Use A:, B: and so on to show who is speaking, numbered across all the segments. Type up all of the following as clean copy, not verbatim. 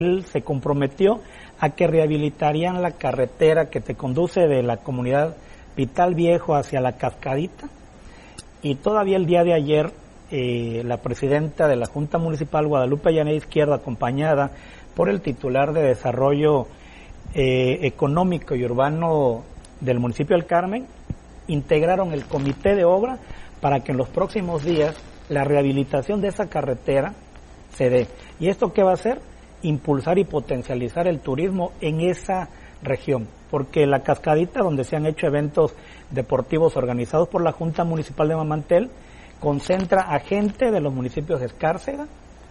A: Él se comprometió a que rehabilitarían la carretera que te conduce de la comunidad Vital Viejo hacia la Cascadita, y todavía el día de ayer la presidenta de la Junta Municipal, Guadalupe Llaneda Izquierdo, acompañada por el titular de Desarrollo Económico y Urbano del municipio del Carmen, integraron el comité de obra para que en los próximos días la rehabilitación de esa carretera se dé. ¿Y esto qué va a hacer? Impulsar y potencializar el turismo en esa región, porque la Cascadita, donde se han hecho eventos deportivos organizados por la Junta Municipal de Mamantel, concentra a gente de los municipios de Escárcega,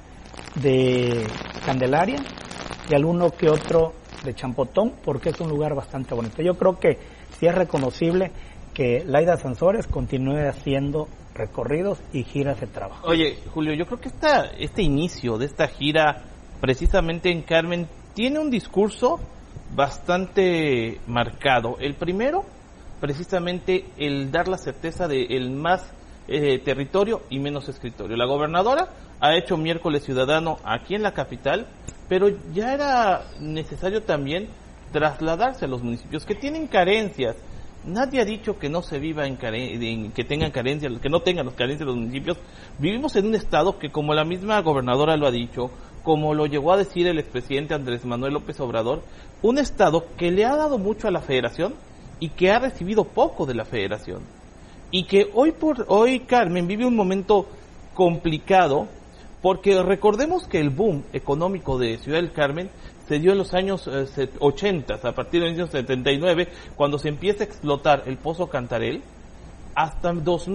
A: de Candelaria y alguno que otro de Champotón, porque es un lugar bastante bonito. Yo creo que sí es reconocible que Laida Sansores continúe haciendo recorridos y giras de trabajo.
B: Oye, Julio, yo creo que este inicio de esta gira precisamente en Carmen tiene un discurso bastante marcado. El primero, precisamente el dar la certeza de el más territorio y menos escritorio. La gobernadora ha hecho miércoles ciudadano aquí en la capital, pero ya era necesario también trasladarse a los municipios que tienen carencias. Nadie ha dicho que no se viva que tengan carencias, que no tengan las carencias los municipios. Vivimos en un estado que, como la misma gobernadora lo ha dicho, como lo llegó a decir el expresidente Andrés Manuel López Obrador, un estado que le ha dado mucho a la federación y que ha recibido poco de la federación. Y que hoy Carmen vive un momento complicado, porque recordemos que el boom económico de Ciudad del Carmen se dio en los años 80, a partir de 1979, cuando se empieza a explotar el Pozo Cantarell, hasta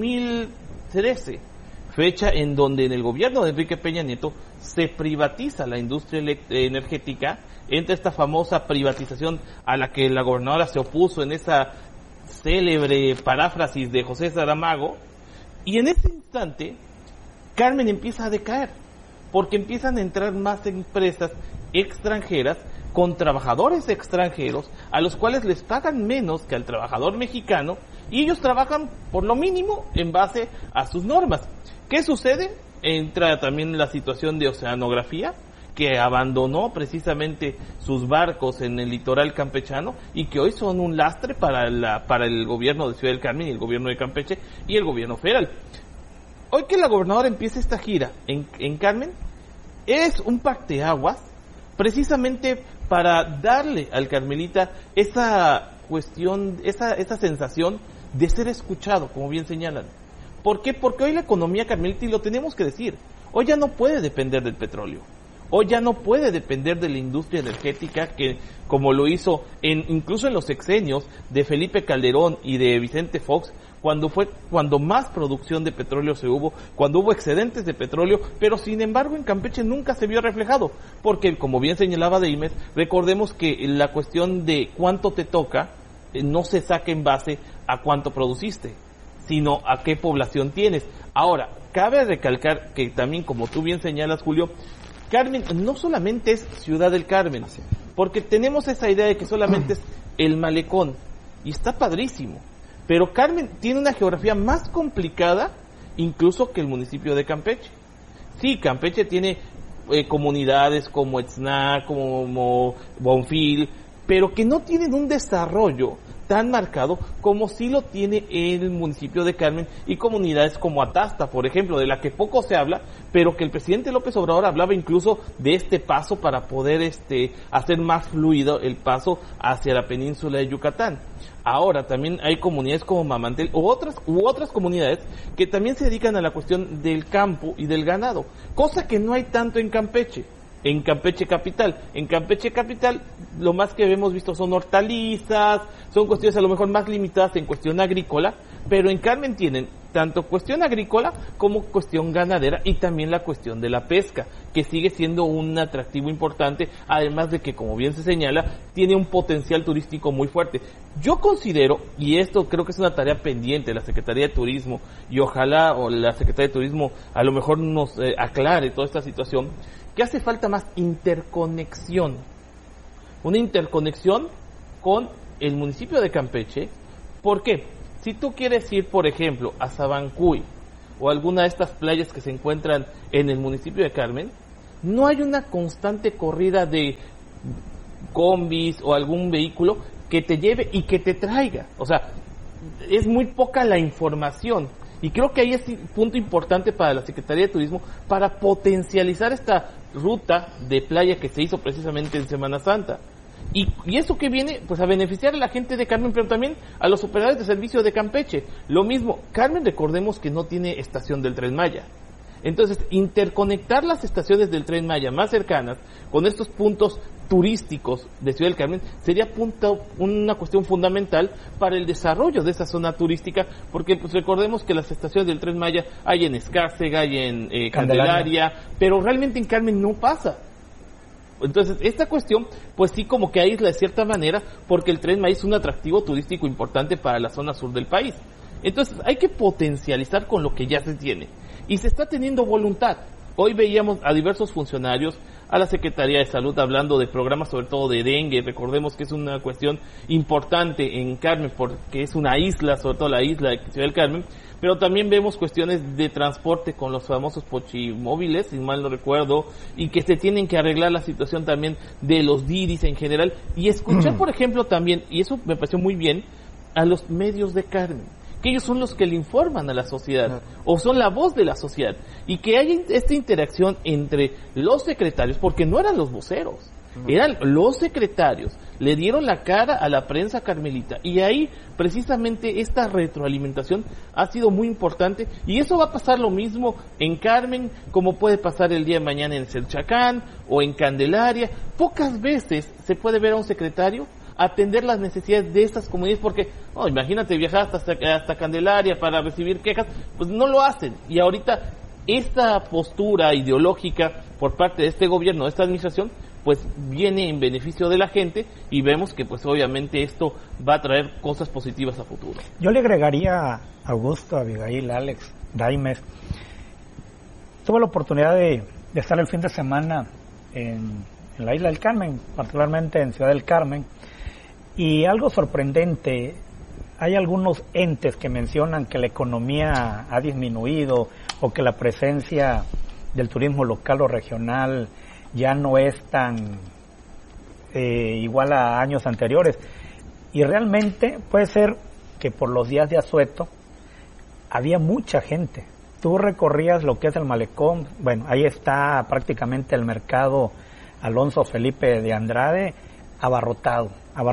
B: 2013, fecha en donde en el gobierno de Enrique Peña Nieto se privatiza la industria energética, entre esta famosa privatización a la que la gobernadora se opuso en esa célebre paráfrasis de José Saramago, y en ese instante Carmen empieza a decaer, porque empiezan a entrar más empresas extranjeras con trabajadores extranjeros a los cuales les pagan menos que al trabajador mexicano, y ellos trabajan por lo mínimo en base a sus normas. ¿Qué sucede? Entra también la situación de Oceanografía, que abandonó precisamente sus barcos en el litoral campechano y que hoy son un lastre para el gobierno de Ciudad del Carmen y el gobierno de Campeche y el gobierno federal. Hoy que la gobernadora empieza esta gira en Carmen, es un parteaguas precisamente para darle al carmelita esa cuestión, esa sensación de ser escuchado, como bien señalan. ¿Por qué? Porque hoy la economía carmelita, y lo tenemos que decir, hoy ya no puede depender del petróleo. Hoy ya no puede depender de la industria energética que, como lo hizo incluso en los sexenios de Felipe Calderón y de Vicente Fox, cuando más producción de petróleo se hubo, cuando hubo excedentes de petróleo, pero sin embargo en Campeche nunca se vio reflejado, porque como bien señalaba Deimes, recordemos que la cuestión de cuánto te toca no se saca en base a cuánto produciste, sino a qué población tienes. Ahora, cabe recalcar que también, como tú bien señalas, Julio, Carmen no solamente es Ciudad del Carmen, porque tenemos esa idea de que solamente es el malecón, y está padrísimo, pero Carmen tiene una geografía más complicada incluso que el municipio de Campeche. Sí, Campeche tiene comunidades como Etzná, como Bonfil, pero que no tienen un desarrollo tan marcado como sí lo tiene el municipio de Carmen y comunidades como Atasta, por ejemplo, de la que poco se habla, pero que el presidente López Obrador hablaba incluso de este paso para poder hacer más fluido el paso hacia la península de Yucatán. Ahora también hay comunidades como Mamantel u otras comunidades que también se dedican a la cuestión del campo y del ganado, cosa que no hay tanto en Campeche. En Campeche Capital. En Campeche Capital lo más que hemos visto son hortalizas, son cuestiones a lo mejor más limitadas en cuestión agrícola, pero en Carmen tienen tanto cuestión agrícola como cuestión ganadera y también la cuestión de la pesca, que sigue siendo un atractivo importante, además de que, como bien se señala, tiene un potencial turístico muy fuerte. Yo considero, y esto creo que es una tarea pendiente de la Secretaría de Turismo, y ojalá la Secretaría de Turismo a lo mejor nos aclare toda esta situación, que hace falta más interconexión, una interconexión con el municipio de Campeche. ¿Por qué? Si tú quieres ir, por ejemplo, a Sabancuy o alguna de estas playas que se encuentran en el municipio de Carmen, no hay una constante corrida de combis o algún vehículo que te lleve y que te traiga. O sea, es muy poca la información. Y creo que ahí es un punto importante para la Secretaría de Turismo para potencializar esta ruta de playa que se hizo precisamente en Semana Santa. Y eso que viene, pues a beneficiar a la gente de Carmen, pero también a los operadores de servicio de Campeche. Lo mismo, Carmen, recordemos que no tiene estación del Tren Maya. Entonces, interconectar las estaciones del Tren Maya más cercanas con estos puntos turísticos de Ciudad del Carmen sería una cuestión fundamental para el desarrollo de esa zona turística, porque pues recordemos que las estaciones del Tren Maya hay en Escárcega, hay en Candelaria, pero realmente en Carmen no pasa. Entonces, esta cuestión, pues sí como que aísla de cierta manera, porque el Tren Maya es un atractivo turístico importante para la zona sur del país. Entonces, hay que potencializar con lo que ya se tiene. Y se está teniendo voluntad. Hoy veíamos a diversos funcionarios, a la Secretaría de Salud hablando de programas sobre todo de dengue. Recordemos que es una cuestión importante en Carmen porque es una isla, sobre todo la isla de Ciudad del Carmen, pero también vemos cuestiones de transporte con los famosos pochimóviles, si mal no recuerdo, y que se tienen que arreglar la situación también de los diris en general, y escuchar, por ejemplo, también, y eso me pareció muy bien, a los medios de Carmen, que ellos son los que le informan a la sociedad, o son la voz de la sociedad, y que haya esta interacción entre los secretarios, porque no eran los voceros, eran los secretarios, le dieron la cara a la prensa carmelita, y ahí precisamente esta retroalimentación ha sido muy importante, y eso va a pasar lo mismo en Carmen, como puede pasar el día de mañana en Selchacán, o en Candelaria. Pocas veces se puede ver a un secretario atender las necesidades de estas comunidades, porque imagínate viajar hasta Candelaria para recibir quejas, pues no lo hacen. Y ahorita esta postura ideológica por parte de este gobierno, de esta administración, pues viene en beneficio de la gente, y vemos que pues obviamente esto va a traer cosas positivas a futuro.
A: Yo le agregaría, Augusto, Abigail, Alex, Daimes, tuve la oportunidad de estar el fin de semana en la isla del Carmen, particularmente en Ciudad del Carmen, y algo sorprendente, hay algunos entes que mencionan que la economía ha disminuido o que la presencia del turismo local o regional ya no es tan igual a años anteriores. Y realmente puede ser que por los días de asueto había mucha gente. Tú recorrías lo que es el malecón, bueno, ahí está prácticamente el mercado Alonso Felipe de Andrade, abarrotado.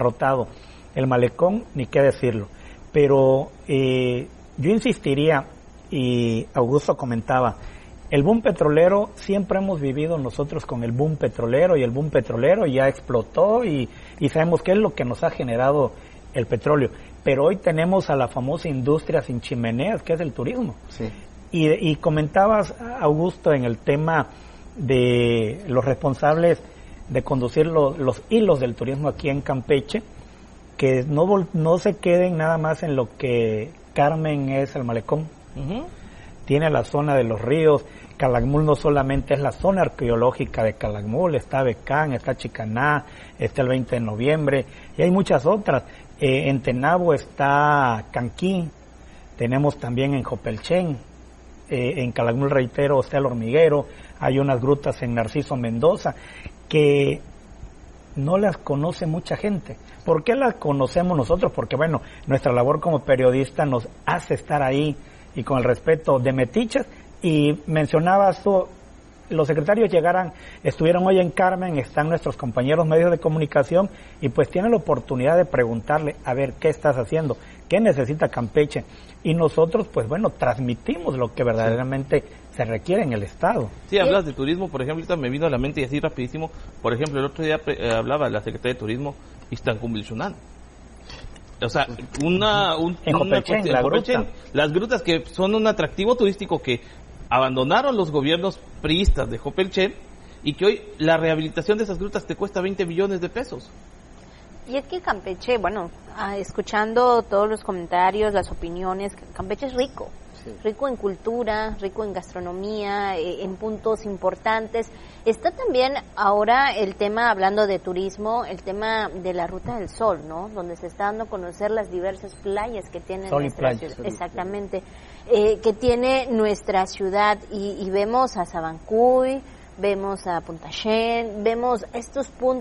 A: El malecón, ni qué decirlo. Pero yo insistiría, y Augusto comentaba, el boom petrolero, siempre hemos vivido nosotros con el boom petrolero, y el boom petrolero ya explotó, y sabemos qué es lo que nos ha generado el petróleo. Pero hoy tenemos a la famosa industria sin chimeneas, que es el turismo.
C: Sí.
A: Y comentabas, Augusto, en el tema de los responsables de conducir los hilos del turismo aquí en Campeche, que no se queden nada más en lo que Carmen es el malecón. Tiene la zona de los ríos. Calakmul no solamente es la zona arqueológica de Calakmul, está Becán, está Chicaná, está el 20 de noviembre, y hay muchas otras. En Tenabo está Canquín, tenemos también en Jopelchen, en Calakmul, reitero, está el Hormiguero, hay unas grutas en Narciso Mendoza, que no las conoce mucha gente. ¿Por qué las conocemos nosotros? Porque, bueno, nuestra labor como periodista nos hace estar ahí, y con el respeto de metiches. Y mencionabas tú, los secretarios estuvieron hoy en Carmen, están nuestros compañeros medios de comunicación, y pues tienen la oportunidad de preguntarle, a ver, ¿qué estás haciendo? ¿Qué necesita Campeche? Y nosotros, pues bueno, transmitimos lo que verdaderamente se requiere en el Estado.
B: Sí, hablas de turismo, por ejemplo, ahorita me vino a la mente, y así rapidísimo, por ejemplo, el otro día hablaba la Secretaría de Turismo, Iztancumbilchunan. O sea, las grutas que son un atractivo turístico que abandonaron los gobiernos priistas de Jopelchen, y que hoy la rehabilitación de esas grutas te cuesta 20 millones de pesos.
D: Y es que Campeche, bueno, escuchando todos los comentarios, las opiniones, Campeche es rico. Rico en cultura, rico en gastronomía, en puntos importantes. Está también ahora el tema, hablando de turismo, el tema de la Ruta del Sol, ¿no? Donde se está dando a conocer las diversas playas que tiene nuestra ciudad. Exactamente. Que tiene nuestra ciudad, y vemos a Sabancuy, vemos a Punta Shen, vemos estos puntos